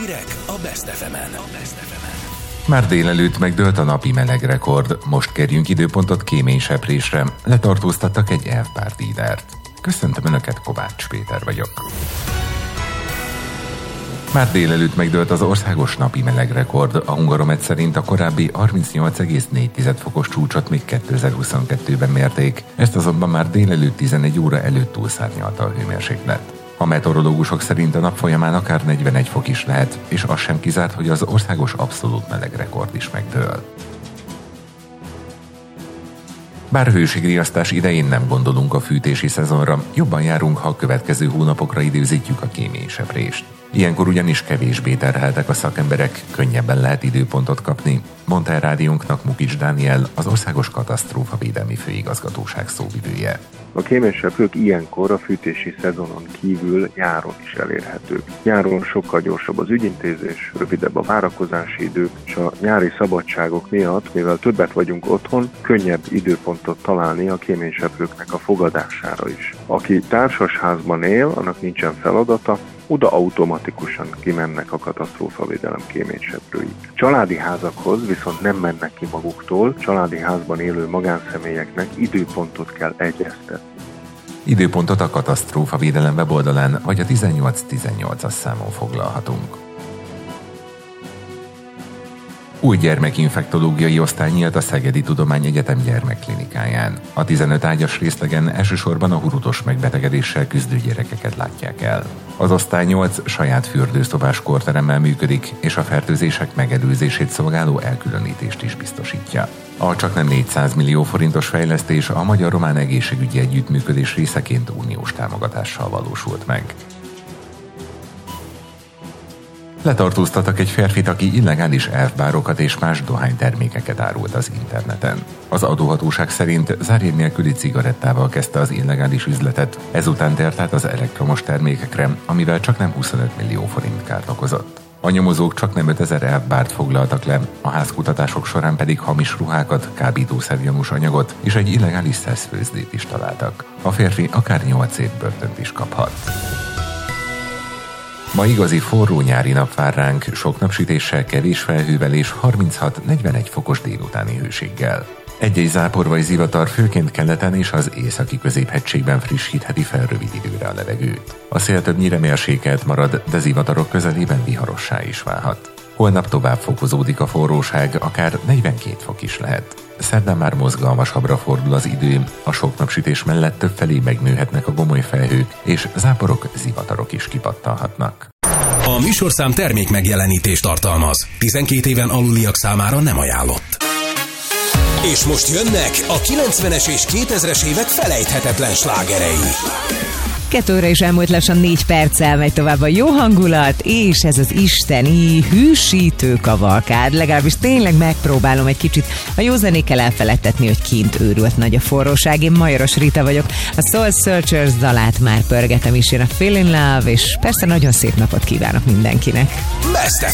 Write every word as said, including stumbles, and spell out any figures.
Hírek a Best ef emen. Már délelőtt megdőlt a napi melegrekord, most kérjünk időpontot kéményseprésre, letartóztattak egy elfbár dílert. Köszöntöm Önöket, Kovács Péter vagyok. Már délelőtt megdőlt az országos napi melegrekord, a Hungaromet szerint a korábbi harmincnyolc egész négy fokos csúcsot még kétezer-huszonkettőben mérték, ezt azonban már délelőtt tizenegy óra előtt túlszárnyalta a hőmérséklet. A meteorológusok szerint a nap folyamán akár negyvenegy fok is lehet, és az sem kizárt, hogy az országos abszolút melegrekord is megdől. Bár hőségriasztás idején nem gondolunk a fűtési szezonra, jobban járunk, ha a következő hónapokra időzítjük a kéményseprést. Ilyenkor ugyanis kevésbé terheltek a szakemberek, könnyebben lehet időpontot kapni, mondta el rádiónknak Mukics Dániel, az Országos Katasztrófavédelmi Főigazgatóság szóvivője. A kéményseprők ilyenkor a fűtési szezonon kívül nyáron is elérhetők. Nyáron sokkal gyorsabb az ügyintézés, rövidebb a várakozási idő, és a nyári szabadságok miatt, mivel többet vagyunk otthon, könnyebb időpontot találni a kéményseprőknek a fogadására is. Aki társasházban él, annak nincsen feladata, oda automatikusan kimennek a katasztrófavédelem kéményseprői. Családi házakhoz viszont nem mennek ki maguktól, családi házban élő magánszemélyeknek időpontot kell egyeztetni. Időpontot a katasztrófavédelem weboldalán vagy a tizennyolc tizennyolcas számon foglalhatunk. Új gyermekinfektológiai osztály nyílt a Szegedi Tudományegyetem gyermekklinikáján. A tizenöt ágyas részlegen elsősorban a hurutos megbetegedéssel küzdő gyerekeket látják el. Az osztály nyolc saját fürdőszobás kórteremmel működik, és a fertőzések megelőzését szolgáló elkülönítést is biztosítja. A csaknem négyszáz millió forintos fejlesztés a Magyar-Román Egészségügyi Együttműködés részeként uniós támogatással valósult meg. Letartóztattak egy férfit, aki illegális elfbárokat és más dohánytermékeket árult az interneten. Az adóhatóság szerint zárjegy nélküli cigarettával kezdte az illegális üzletet, ezután tért át az elektromos termékekre, amivel csaknem huszonöt millió forint kárt okozott. A nyomozók csaknem ötezer elfbárt foglaltak le, a házkutatások során pedig hamis ruhákat, kábítószergyanús anyagot és egy illegális szeszfőzdét is találtak. A férfi akár nyolc év börtönt is kaphat. Ma igazi forró nyári nap vár ránk, sok napsütéssel, kevés felhővel és harminchat-negyvenegy fokos délutáni hőséggel. Egy-egy zápor vagy zivatar főként keleten és az északi középhegységben frissítheti fel rövid időre a levegőt. A szél többnyire mérsékelt marad, de zivatarok közelében viharossá is válhat. Holnap tovább fokozódik a forróság, akár negyvenkét fok is lehet. Szerdán már mozgalmasabbra fordul az idő, a sok napsütés mellett többfelé megnőhetnek a gomoly felhők, és záporok, zivatarok is kipattanhatnak. A műsorszám termék megjelenítést tartalmaz. tizenkét éven aluliak számára nem ajánlott. És most jönnek a kilencvenes és kétezres évek felejthetetlen slágerei. Kettő óra is elmúlt lassan négy perccel, megy tovább a jó hangulat, és ez az isteni hűsítő kavalkád. Legalábbis tényleg megpróbálom egy kicsit a jó zenékkel elfeledtetni, hogy kint őrült nagy a forróság. Én Majoros Rita vagyok, a Soul Searchers dalát már pörgetem is, jön a Feel in Love, és persze nagyon szép napot kívánok mindenkinek. Best ef